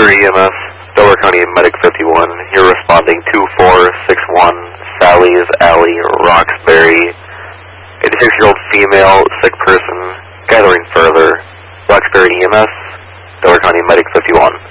Roxbury EMS, Delaware County Medic 51. You're responding 2461 Sally's Alley, Roxbury. 86-year-old female, sick person, gathering further. Roxbury EMS, Delaware County Medic 51.